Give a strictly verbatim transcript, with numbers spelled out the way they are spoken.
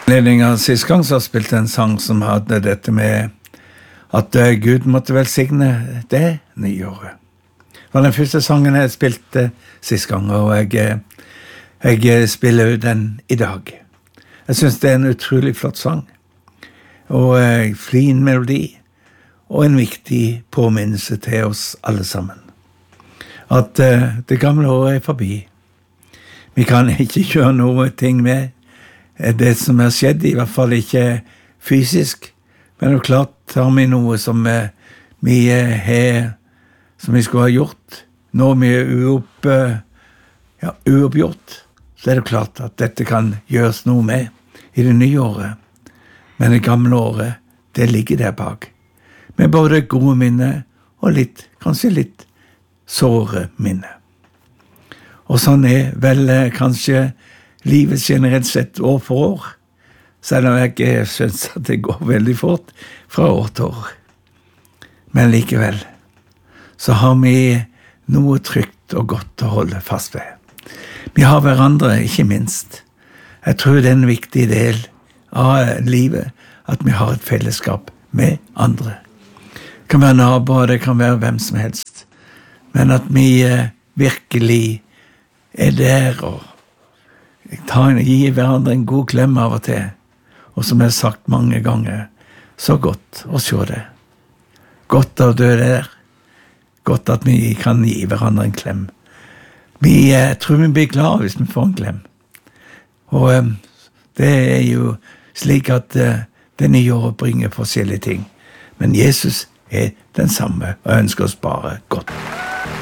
Ledningen sist gang så spilte en sang som hadde dette med at Gud måtte velsigne det nyåret. Det var den første sangen jeg spilte sist gang, og jeg, jeg spiller den i dag. Jeg synes det er en utrolig flott sang, og en fin melodi, og en viktig påminnelse til oss alle sammen. At det gamle året er forbi. Vi kan ikke gjøre noe ting med det som er skjedd, i hvert fall ikke fysisk, men det er klart, har vi noe som vi har, som vi skulle ha gjort, når vi er uopp, ja, uoppgjort, så er det klart at dette kan gjøres noe med i det nye året. Men det gamle året, det ligger der bak, med både gode minner og litt, kanskje litt såre minner. Og sånn er vel kanskje livet generelt sett år for år, selv om jeg synes at det går veldig fort fra år til år. Men likevel, så har vi noe trygt og godt å holde fast ved. Vi har hverandre, ikke minst. Jeg tror det er en viktig del av livet, at vi har et fellesskap med andre. Det kan være naboer, det kan være hvem som helst. Men at vi virkelig er der og gi hverandre en god klem av og til, og som jeg har sagt mange ganger, så godt å se det. Godt å dø der. Godt at vi kan gi hverandre en klem. Vi eh, tror vi blir glad hvis vi får en klem. Og eh, det er jo slik at eh, det nye året bringer forskjellige ting. Men Jesus er den samme, og ønsker oss bare godt.